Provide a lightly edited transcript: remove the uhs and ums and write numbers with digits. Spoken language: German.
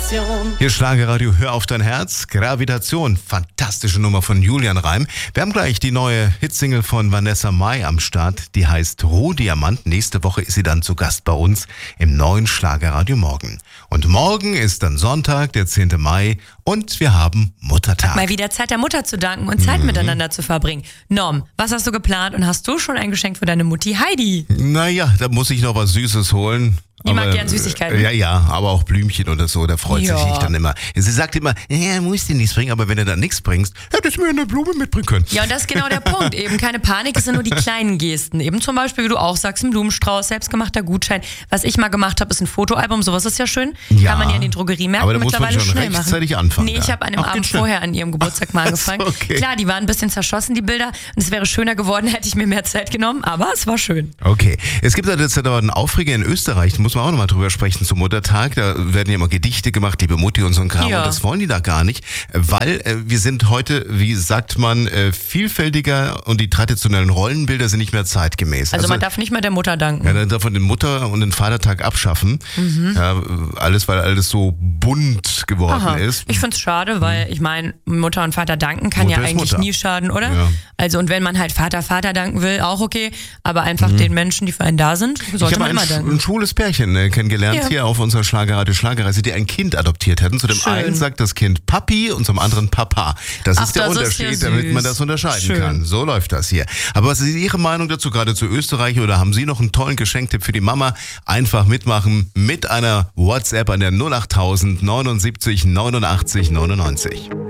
Hier Schlagerradio, hör auf dein Herz. Gravitation, fantastische Nummer von Julian Reim. Wir haben gleich die neue Hitsingle von Vanessa Mai am Start. Die heißt Rohdiamant. Nächste Woche ist sie dann zu Gast bei uns im neuen Schlagerradio Morgen. Und morgen ist dann Sonntag, der 10. Mai und wir haben Muttertag. Mal wieder Zeit der Mutter zu danken und Zeit miteinander zu verbringen. Norm, was hast du geplant und hast du schon ein Geschenk für deine Mutti Heidi? Naja, da muss ich noch was Süßes holen. Die mag gern Süßigkeiten. Ja, aber auch Blümchen oder so, da freut sich ich dann immer. Sie sagt immer, ja, muss dir nichts bringen, aber wenn du da nichts bringst, hättest du mir eine Blume mitbringen können. Ja, und das ist genau der Punkt. Eben keine Panik, es sind nur die kleinen Gesten. Eben zum Beispiel, wie du auch sagst, ein Blumenstrauß, selbstgemachter Gutschein. Was ich mal gemacht habe, ist ein Fotoalbum, sowas ist ja schön. Ja, kann man ja in den Drogeriemärkten aber da muss mittlerweile man schon schnell rechtzeitig machen. anfangen. Nee, ich habe an dem Abend vorher an ihrem Geburtstag mal angefangen. Ach so, okay. Klar, die waren ein bisschen zerschossen, die Bilder. Und es wäre schöner geworden, hätte ich mir mehr Zeit genommen, aber es war schön. Okay, es gibt jetzt aber einen Aufreger in Österreich, da muss man auch nochmal drüber sprechen, zum Muttertag. Da werden ja immer Gedichte gemacht, liebe Mutti und so ein Kram. Ja. Und das wollen die da gar nicht, weil wir sind heute, wie sagt man, vielfältiger und die traditionellen Rollenbilder sind nicht mehr zeitgemäß. Also man darf nicht mal der Mutter danken. Ja, dann darf man den Mutter- und den Vatertag abschaffen. Ja, weil alles so bunt geworden ist. Ich find's schade, weil ich meine, Mutter und Vater danken kann Mutter ja ist eigentlich Mutter. nie schaden, oder? Ja. Also und wenn man halt Vater danken will, auch okay, aber einfach den Menschen, die für einen da sind, Ich sollte habe man immer danken. ein schwules Pärchen kennengelernt Ja. hier auf unserer Schlagerreise, die ein Kind adoptiert hatten. Zu dem Schön. einen sagt das Kind Papi und zum anderen Papa. Das Ach, ist der das ist Unterschied, ja damit süß. man das unterscheiden Schön. kann. So läuft das hier. Aber was ist Ihre Meinung dazu, gerade zu Österreich? Oder haben Sie noch einen tollen Geschenktipp für die Mama? Einfach mitmachen mit einer WhatsApp an der 08000 79 89 99.